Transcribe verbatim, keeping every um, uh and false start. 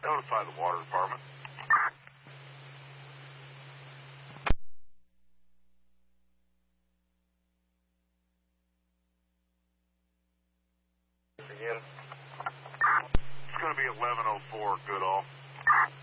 Notify the water department. Again. It's going to be eleven oh four, Goodall.